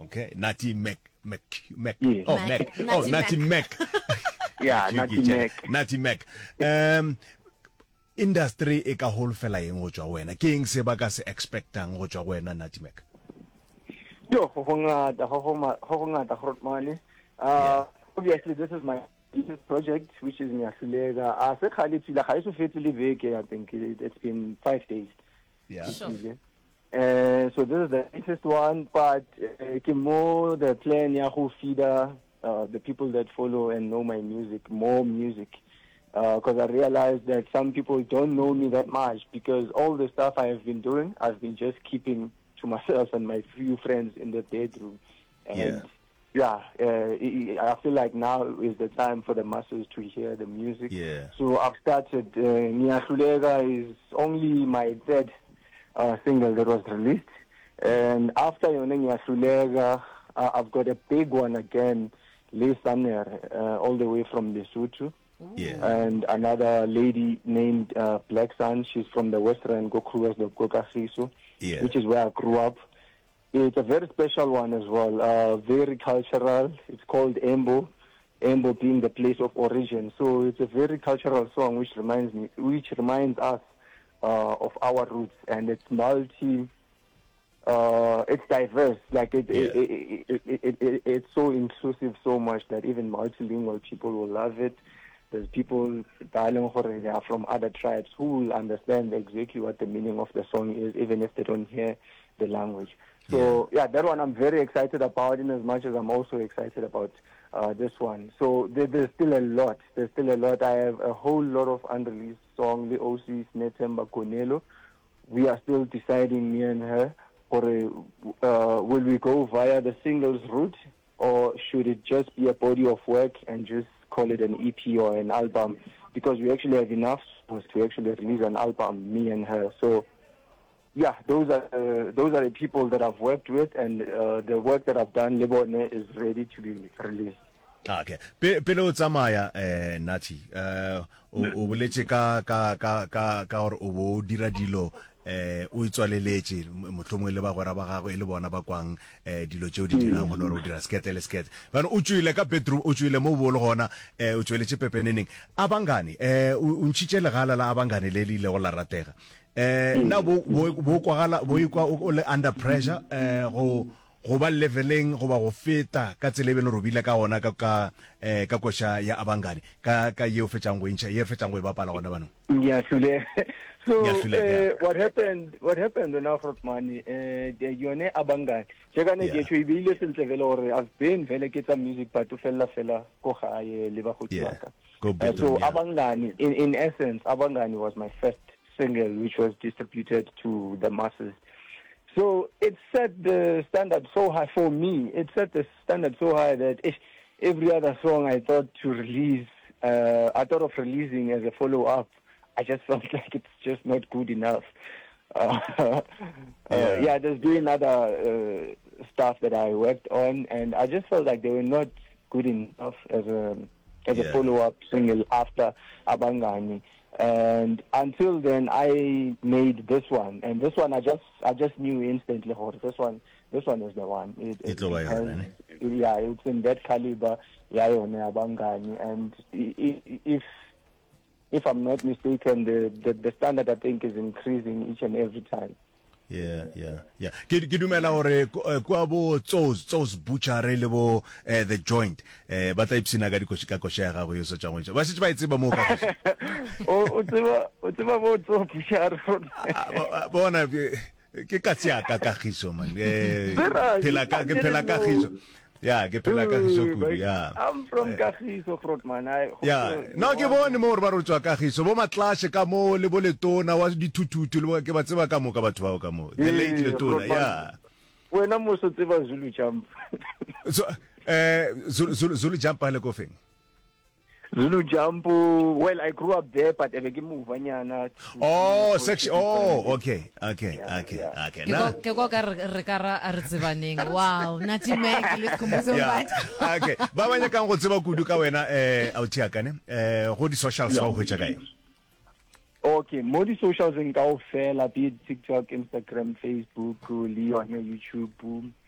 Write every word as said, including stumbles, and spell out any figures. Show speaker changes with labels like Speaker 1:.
Speaker 1: Okay, Natty Mac, Mac, Mac.
Speaker 2: Yes.
Speaker 1: Oh,
Speaker 3: Mac.
Speaker 1: Mac. Oh, Natty
Speaker 3: Natty
Speaker 1: Mac.
Speaker 2: Yeah, Natty Mac.
Speaker 1: Natty Mac. Um, industry e ka whole fela eng go tswa wena. Ke eng se ba ka se expectang go tswa wena Natty Mac?
Speaker 2: Yo, go go ngata, go go ma- go go ngata, Grootman. Uh, obviously this is my business project, which is Nyahluleka. Uh, se khali tsila ga iso fetile veke, I think it, it's been five days.
Speaker 1: Yeah.
Speaker 3: Sure.
Speaker 2: Uh, so this is the latest one, but uh, ke more the plan ya go feeder uh, the people that follow and know my music, more music. Because uh, I realized that some people don't know me that much because all the stuff I have been doing, I've been just keeping to myself and my few friends in the bedroom. And
Speaker 1: Yeah.
Speaker 2: yeah, uh, I feel like now is the time for the masses to hear the music.
Speaker 1: Yeah.
Speaker 2: So I've started, uh, Nyahluleka is only my third uh, single that was released. And after Yone Nyahluleka, uh, I've got a big one again, Le Saner, uh, all the way from Lesotho.
Speaker 1: Yeah.
Speaker 2: And another lady named uh, Black Sun, she's from the Western Gokruas, the Gokafiso,
Speaker 1: Yeah.
Speaker 2: which is where I grew up. It's a very special one as well, uh, very cultural. It's called Embo, Embo being the place of origin. So it's a very cultural song which reminds me, which reminds us uh, of our roots, and it's multi, uh, it's diverse. Like it,
Speaker 1: Yeah.
Speaker 2: it, it, it, it, it, it's so inclusive so much that even multilingual people will love it. There's people they are from other tribes who will understand exactly what the meaning of the song is, even if they don't hear the language. So yeah, that one I'm very excited about, in as much as I'm also excited about uh, this one. So there, there's still a lot. There's still a lot. I have a whole lot of unreleased songs. The O C Netemba Konelo. We are still deciding, me and her, or uh, will we go via the singles route, or should it just be a body of work and just call it an E P or an album? Because we actually have enough songs to actually release an album, me and her. So yeah, those are uh, those are the people that I've worked with, and uh, the work that I've done, Lebone, is ready to be released.
Speaker 1: Okay. Pe pele o tsamaya eh Natty eh o o boletse ka ka ka ka ka or o bo dira dilo eh o itswaleletse motlhomong le ba gora ba gago e le bona ba kwang eh dilo tšeo di dirang go no o dira skete le skete bana o tswile ka bedroom o tswile mo bo le gona eh o tsweletse pepeneneng abangani eh o ntshitse legala la abangani le le go la ratega eh na bo bo kwagala bo ikwa o le under pressure eh go go ba leveleng go ba go feta ka tselebe le robile ka ona ka ka eh ka kosha ya abangani ka ka ye o fetsang go intšha ye fetsang go e bapala gona bana.
Speaker 2: Yeah, Shule. So
Speaker 1: Nyahluleka,
Speaker 2: uh, what happened? What happened when I brought money? Uh, the yone abangani. Chekane
Speaker 1: Yeah.
Speaker 2: ke tsho ibile sentle vele gore I've been vele ke tsa music but to fella fella ko gae le ba go
Speaker 1: Yeah.
Speaker 2: tsaka.
Speaker 1: Go
Speaker 2: Uh,
Speaker 1: bedroom,
Speaker 2: so
Speaker 1: yeah.
Speaker 2: abangani, in in essence, abangani was my first single which was distributed to the masses. So it set the standard so high for me. It set the standard so high that if every other song I thought to release, uh, I thought of releasing as a follow-up, I just felt like it's just not good enough. Uh, uh,
Speaker 1: Yeah.
Speaker 2: yeah, there's been other uh, stuff that I worked on, and I just felt like they were not good enough as a as
Speaker 1: Yeah.
Speaker 2: a follow-up single after Abangani. And until then, I made this one, and this one I just I just knew instantly. Oh, this one, this one is the one. It,
Speaker 1: It's over
Speaker 2: has-
Speaker 1: here,
Speaker 2: yeah, it's in that caliber. Yeah, Abangani, and i- i- if if I'm not mistaken, the, the the standard I think is increasing each and every time.
Speaker 1: Yeah, yeah, yeah. Ke ke dumela hore kwa bo Tsos Tsos Butchery le bo eh the joint eh ba tla ipsina ka dikoshi ka kosha ya gago yo so tsangwe ba se ba itseba mo ka kosha.
Speaker 2: o o tseba o tseba bo tso pushar.
Speaker 1: Bona ke ka tsia ka kagiso man eh
Speaker 2: Vera,
Speaker 1: phela ka
Speaker 2: I
Speaker 1: ke phela
Speaker 2: didn't know.
Speaker 1: kagiso. Yeah, ke phela kagiso kudu, yeah.
Speaker 2: I'm from Kagiso, Grootman. I
Speaker 1: Yeah, no ke bone mo re ba re tswa kagiso bo matlashe ka mo le bo letona wa dithuthuthu le bo ke ba tseba ka mo ka batho ba ka mo the late letona, yeah.
Speaker 2: Wena mo so tseba Zulu jump.
Speaker 1: So eh Zulu Zulu Zulu jump le ko feng.
Speaker 2: Zulu jump. Well, I grew up there, but I became movanyana.
Speaker 1: Oh, section. Oh, okay, okay,
Speaker 2: Yeah,
Speaker 1: okay,
Speaker 2: yeah.
Speaker 1: okay.
Speaker 3: Ke go ke go ka re re ka ra a re tsebaneng. Wow, Natty Mac le khumbuzo
Speaker 1: Yeah.
Speaker 3: batho.
Speaker 1: Okay. Ba banya ka go tseba kudu ka wena eh out ya kane eh go di socials ga go tsa kae.
Speaker 2: Okay, mo di socials in kaofela, be it TikTok, Instagram, Facebook, le on your YouTube.